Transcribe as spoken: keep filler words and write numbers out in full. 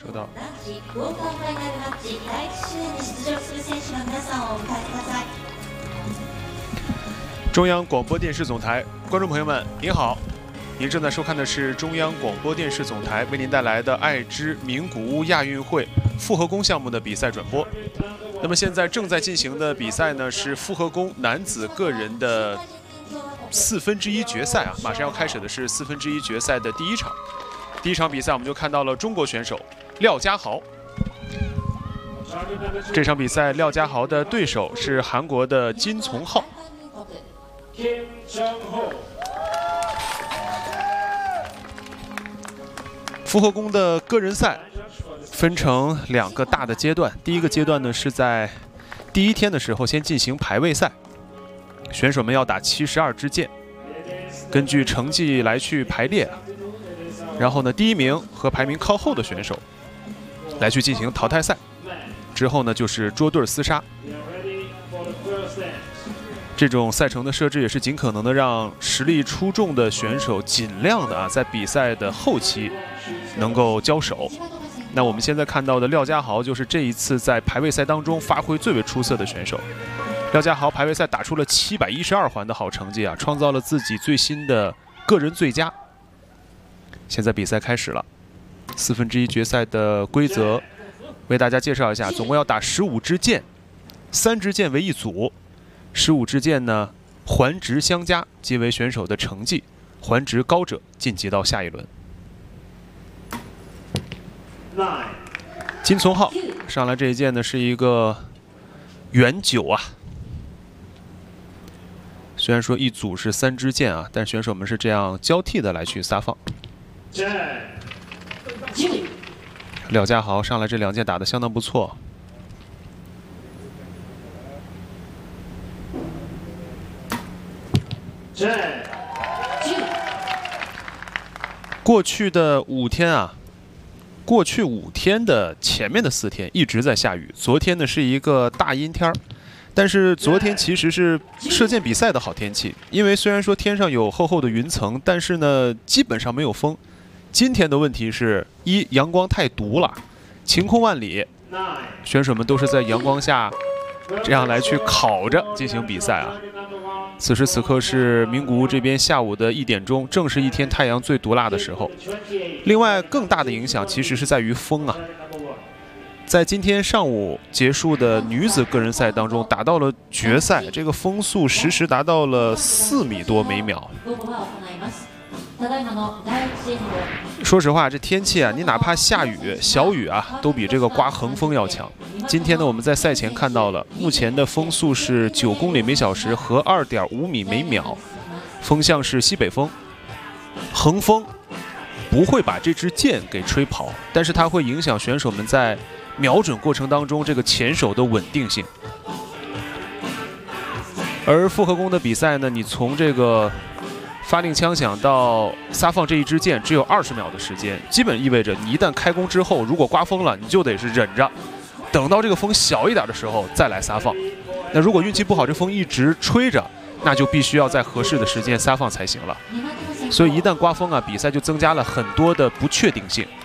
收到。中央广播电视总台观众朋友们，您好，您正在收看的是中央广播电视总台为您带来的爱知名古屋亚运会复合弓项目的比赛转播。那么现在正在进行的比赛呢，是复合弓男子个人的四分之一决赛啊，马上要开始的是四分之一决赛的第一场。第一场比赛我们就看到了中国选手廖家豪。这场比赛廖家豪的对手是韩国的金从浩。复合弓的个人赛分成两个大的阶段，第一个阶段呢是在第一天的时候先进行排位赛，选手们要打七十二支箭，根据成绩来去排列，然后呢第一名和排名靠后的选手来去进行淘汰赛，之后呢就是捉对厮杀。这种赛程的设置也是尽可能的让实力出众的选手尽量的啊在比赛的后期能够交手。那我们现在看到的廖家豪就是这一次在排位赛当中发挥最为出色的选手。廖家豪排位赛打出了七百一十二环的好成绩啊，创造了自己最新的个人最佳。现在比赛开始了，四分之一决赛的规则为大家介绍一下，总共要打十五支箭，三支箭为一组。十五支箭呢，环值相加即为选手的成绩，环值高者晋级到下一轮。金从浩上来这一箭呢是一个圆九啊，虽然说一组是三支箭啊，但选手们是这样交替的来去撒放。廖家豪上来这两箭打得相当不错。过去的五天啊，过去五天的前面的四天一直在下雨，昨天呢是一个大阴天儿，但是昨天其实是射箭比赛的好天气，因为虽然说天上有厚厚的云层，但是呢基本上没有风。今天的问题是一阳光太毒了，晴空万里，选手们都是在阳光下这样来去烤着进行比赛啊。此时此刻是名古屋这边下午的一点钟，正是一天太阳最毒辣的时候。另外，更大的影响其实是在于风啊。在今天上午结束的女子个人赛当中，打到了决赛，这个风速时时达到了四米多每秒。说实话，这天气啊，你哪怕下雨、小雨啊，都比这个刮横风要强。今天呢，我们在赛前看到了，目前的风速是九公里每小时和二点五米每秒，风向是西北风。横风不会把这支箭给吹跑，但是它会影响选手们在瞄准过程当中这个前手的稳定性。而复合弓的比赛呢，你从这个发令枪响到撒放这一支箭只有二十秒的时间，基本意味着你一旦开弓之后，如果刮风了，你就得是忍着，等到这个风小一点的时候再来撒放。那如果运气不好，这风一直吹着，那就必须要在合适的时间撒放才行了。所以一旦刮风啊，比赛就增加了很多的不确定性。